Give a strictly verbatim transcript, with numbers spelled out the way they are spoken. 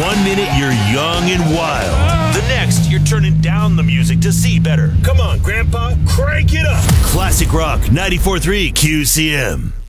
One minute you're young and wild. The next you're turning down the music to see better. Come on, Grandpa, crank it up. Classic Rock ninety-four point three Q C M.